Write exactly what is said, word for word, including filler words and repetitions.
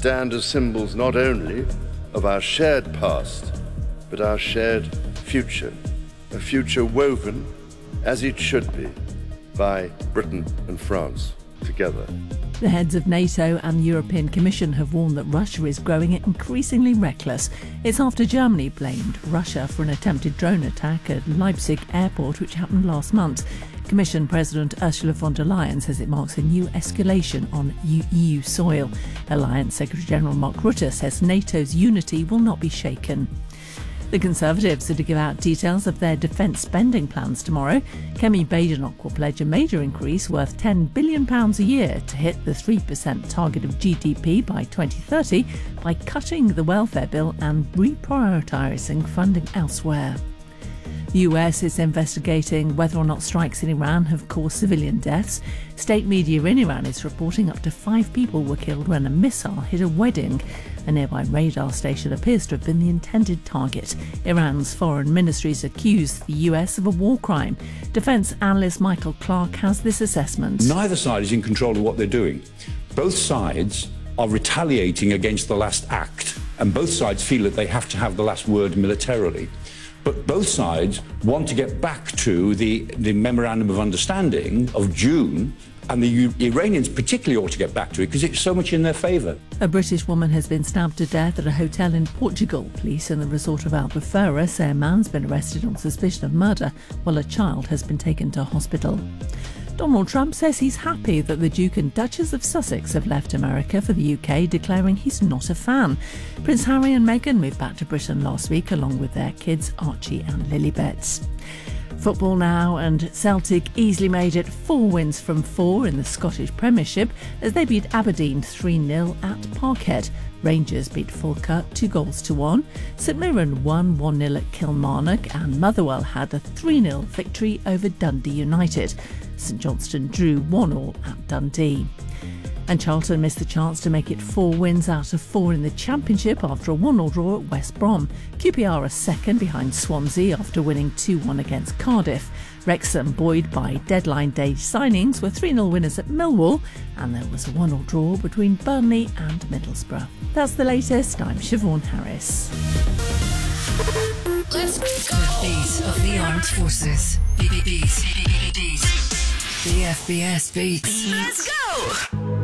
stand as symbols not only of our shared past, but our shared future, a future woven, as it should be, by Britain and France together. The heads of NATO and the European Commission have warned that Russia is growing increasingly reckless. It's after Germany blamed Russia for an attempted drone attack at Leipzig airport, which happened last month. Commission President Ursula von der Leyen says it marks a new escalation on E U soil. Alliance Secretary-General Mark Rutte says NATO's unity will not be shaken. The Conservatives are to give out details of their defence spending plans tomorrow. Kemi Badenoch will pledge a major increase worth ten billion pounds a year to hit the three percent target of G D P by twenty thirty by cutting the welfare bill and reprioritising funding elsewhere. The U S is investigating whether or not strikes in Iran have caused civilian deaths. State media in Iran is reporting up to five people were killed when a missile hit a wedding. A nearby radar station appears to have been the intended target. Iran's foreign ministries accused the U S of a war crime. Defence analyst Michael Clark has this assessment. Neither side is in control of what they're doing. Both sides are retaliating against the last act, and both sides feel that they have to have the last word militarily. But both sides want to get back to the, the Memorandum of Understanding of June, and the U- Iranians particularly ought to get back to it because it's so much in their favour. A British woman has been stabbed to death at a hotel in Portugal. Police in the resort of Albufeira say a man's been arrested on suspicion of murder, while a child has been taken to hospital. Donald Trump says he's happy that the Duke and Duchess of Sussex have left America for the U K, declaring he's not a fan. Prince Harry and Meghan moved back to Britain last week along with their kids Archie and Lilibet. Football now, and Celtic easily made it four wins from four in the Scottish Premiership as they beat Aberdeen three nil at Parkhead. Rangers beat Falkirk two goals to one. St Mirren won one nil at Kilmarnock, and Motherwell had a three nil victory over Dundee United. St Johnstone drew one all at Dundee. And Charlton missed the chance to make it four wins out of four in the Championship after a one all draw at West Brom. Q P R are second behind Swansea after winning two one against Cardiff. Wrexham, buoyed by deadline day signings, were three nil winners at Millwall, and there was a one all draw between Burnley and Middlesbrough. That's the latest. I'm Siobhan Harris. Let's go. The beat of the armed forces. Beat, beat, beat, beat. The F B S beats. Let's go.